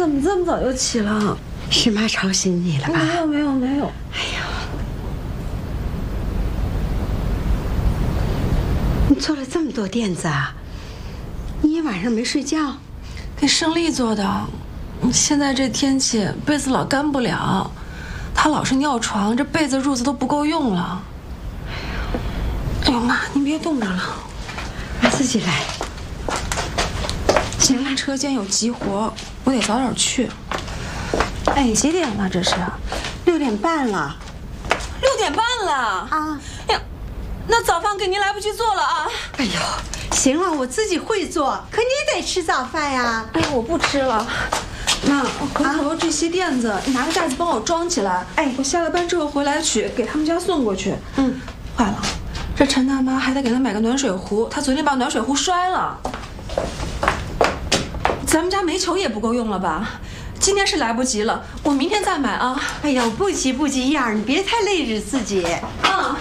么这么早就起了？ 是妈吵醒你了吧？ 没有。 哎呀，你做了这么多垫子啊？你一晚上没睡觉？ 给胜利做的。现在这天气，被子老干不了，他老是尿床，这被子褥子都不够用了。哎呦妈，您别冻着了， 我自己来。 行了，车间有急活，我得早点去。哎，几点了？这是 6点半了。 6点半了啊！ 哎呀，那早饭给您来不及做了啊！ 哎呦，行了，我自己会做，可你得吃早饭呀。 哎呀，我不吃了。妈，回头这些垫子，你拿个袋子帮我装起来。哎，我下了班之后回来取，给他们家送过去。坏了，这陈大妈还得给他买个暖水壶，她昨天把暖水壶摔了。咱们家煤球也不够用了吧？今天是来不及了，我明天再买啊。 哎呀，不急，燕儿，你别太累着自己。 啊。